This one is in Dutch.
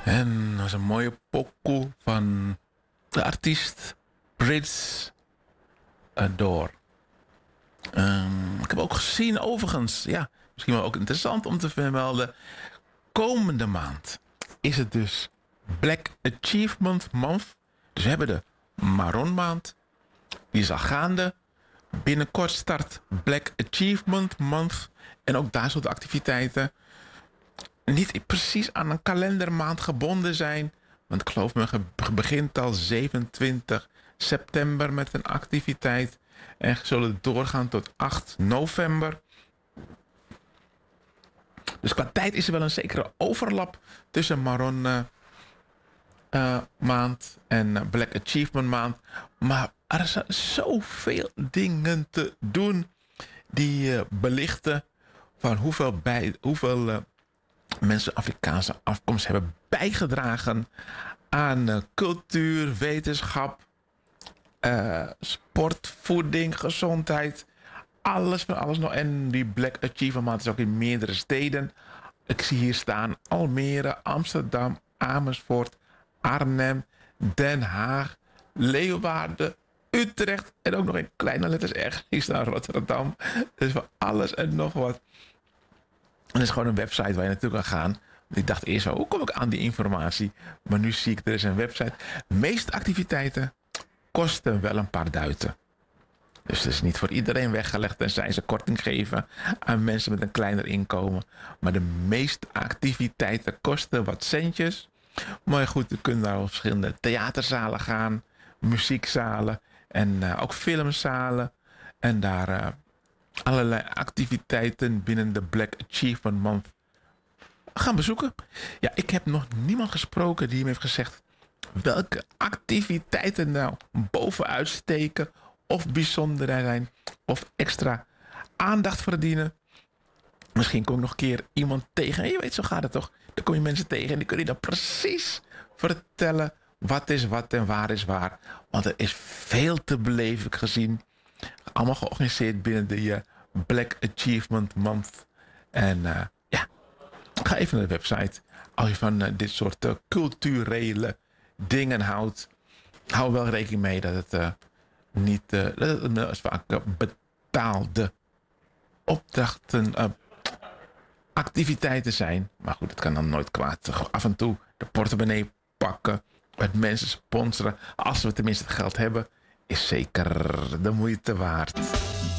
En dat was een mooie pokoe van de artiest Brits Adore. Ik heb ook gezien, overigens, ja, misschien wel ook interessant om te vermelden. Komende maand is het dus Black Achievement Month. Dus we hebben de Marron maand. Die is al gaande. Binnenkort start Black Achievement Month. En ook daar zullen de activiteiten niet precies aan een kalendermaand gebonden zijn. Want ik geloof me, begint al 27 september met een activiteit. En zullen doorgaan tot 8 november. Dus qua tijd is er wel een zekere overlap tussen Marron maand en Black Achievement maand. Maar er zijn zoveel dingen te doen die belichten van hoeveel mensen Afrikaanse afkomst hebben bijgedragen aan cultuur, wetenschap, sport, voeding, gezondheid. Alles van alles nog. En die Black Achievement maand is ook in meerdere steden. Ik zie hier staan Almere, Amsterdam, Amersfoort, Arnhem, Den Haag, Leeuwarden, Utrecht en ook nog in kleine letters ergens hier staan Rotterdam. Dus van alles en nog wat. En dat is gewoon een website waar je naartoe kan gaan. Ik dacht eerst wel, hoe kom ik aan die informatie? Maar nu zie ik, er is een website. De meeste activiteiten kosten wel een paar duiten. Dus het is niet voor iedereen weggelegd tenzij ze korting geven aan mensen met een kleiner inkomen. Maar de meeste activiteiten kosten wat centjes. Maar goed, je kunt naar verschillende theaterzalen gaan, muziekzalen en ook filmzalen. En daar allerlei activiteiten binnen de Black Achievement Month gaan bezoeken. Ja, ik heb nog niemand gesproken die me heeft gezegd welke activiteiten nou bovenuit steken of bijzonder zijn of extra aandacht verdienen. Misschien kom ik nog een keer iemand tegen. En je weet, zo gaat het toch. Dan kom je mensen tegen en die kunnen je dan precies vertellen wat is wat en waar is waar. Want er is veel te beleven, heb ik gezien. Allemaal georganiseerd binnen de Black Achievement Month. En ja, ga even naar de website. Als je van dit soort culturele dingen houdt, hou wel rekening mee dat het niet dat het vaak betaalde opdrachten, activiteiten zijn. Maar goed, het kan dan nooit kwaad. Af en toe de portemonnee pakken, met mensen sponsoren. Als we tenminste het geld hebben, is zeker de moeite waard.